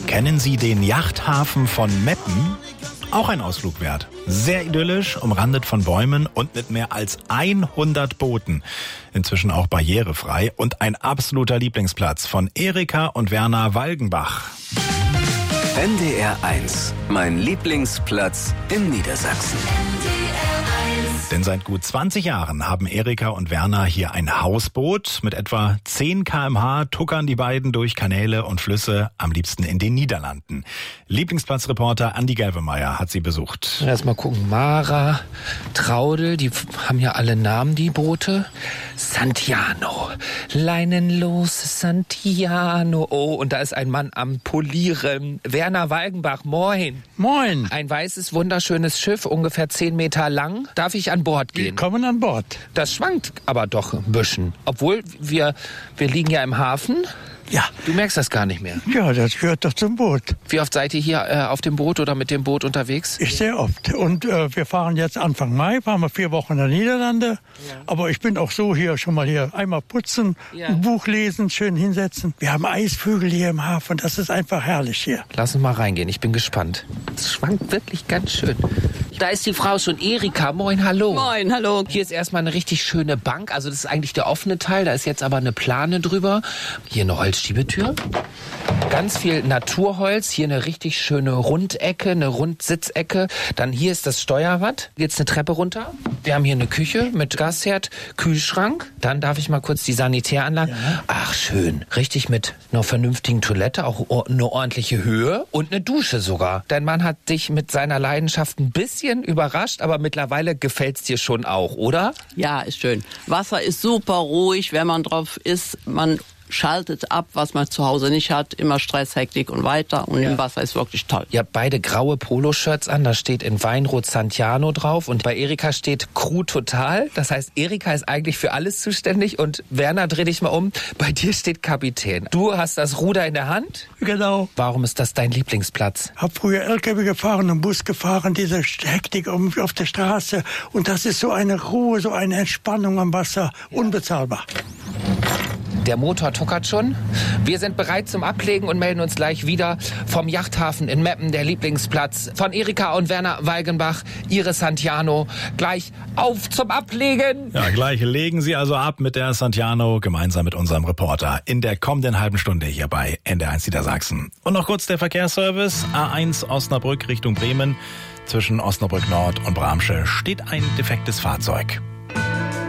Kennen Sie den Yachthafen von Meppen? Auch ein Ausflug wert. Sehr idyllisch, umrandet von Bäumen und mit mehr als 100 Booten. Inzwischen auch barrierefrei und ein absoluter Lieblingsplatz von Erika und Werner Walgenbach. NDR 1, mein Lieblingsplatz in Niedersachsen. Denn seit gut 20 Jahren haben Erika und Werner hier ein Hausboot. Mit etwa 10 km/h tuckern die beiden durch Kanäle und Flüsse, am liebsten in den Niederlanden. Lieblingsplatzreporter Andi Gelvemeyer hat sie besucht. Erstmal gucken, Mara, Traudel, die haben ja alle Namen, die Boote. Santiano, leinenlos Santiano. Oh, und da ist ein Mann am Polieren. Werner Walgenbach, moin. Moin. Ein weißes, wunderschönes Schiff, ungefähr 10 Meter lang. Darf ich an Bord gehen? Wir kommen an Bord. Das schwankt aber doch ein bisschen. Obwohl, wir liegen ja im Hafen. Ja. Du merkst das gar nicht mehr. Ja, das gehört doch zum Boot. Wie oft seid ihr hier auf dem Boot oder mit dem Boot unterwegs? Ich sehr oft. Und wir fahren jetzt Anfang Mai, fahren wir 4 Wochen in den Niederlande. Ja. Aber ich bin auch so hier, schon mal hier einmal putzen, ein Buch lesen, schön hinsetzen. Wir haben Eisvögel hier im Hafen, das ist einfach herrlich hier. Lass uns mal reingehen, ich bin gespannt. Es schwankt wirklich ganz schön. Da ist die Frau schon, Erika. Moin, hallo. Moin, hallo. Hier ist erstmal eine richtig schöne Bank. Also das ist eigentlich der offene Teil. Da ist jetzt aber eine Plane drüber. Hier eine Holzschiebetür. Ganz viel Naturholz. Hier eine richtig schöne Rundecke, eine Rundsitzecke. Dann hier ist das Steuerrad. Jetzt eine Treppe runter. Wir haben hier eine Küche mit Gasherd, Kühlschrank. Dann darf ich mal kurz die Sanitäranlage. Ja. Ach, schön. Richtig mit einer vernünftigen Toilette, auch eine ordentliche Höhe und eine Dusche sogar. Dein Mann hat dich mit seiner Leidenschaft ein bisschen überrascht, aber mittlerweile gefällt's dir schon auch, oder? Ja, ist schön. Wasser ist super ruhig, wenn man drauf ist. Man schaltet ab, was man zu Hause nicht hat. Immer Stress, Hektik und weiter. Und im Wasser ist wirklich toll. Ihr habt beide graue Poloshirts an. Da steht in Weinrot Santiano drauf. Und bei Erika steht Crew Total. Das heißt, Erika ist eigentlich für alles zuständig. Und Werner, dreh dich mal um. Bei dir steht Kapitän. Du hast das Ruder in der Hand? Genau. Warum ist das dein Lieblingsplatz? Hab früher LKW gefahren und Bus gefahren, diese Hektik auf der Straße. Und das ist so eine Ruhe, so eine Entspannung am Wasser. Unbezahlbar. Der Motor tuckert schon. Wir sind bereit zum Ablegen und melden uns gleich wieder vom Yachthafen in Meppen, der Lieblingsplatz von Erika und Werner Walgenbach, ihre Santiano. Gleich auf zum Ablegen. Ja, gleich legen Sie also ab mit der Santiano gemeinsam mit unserem Reporter in der kommenden halben Stunde hier bei NDR1 Niedersachsen. Und noch kurz der Verkehrsservice. A1 Osnabrück Richtung Bremen. Zwischen Osnabrück Nord und Bramsche steht ein defektes Fahrzeug.